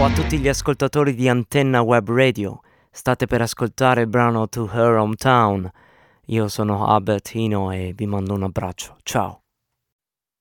a tutti gli ascoltatori di Antenna Web Radio. State per ascoltare il brano To Her Hometown. Io sono Albertino e vi mando un abbraccio. Ciao.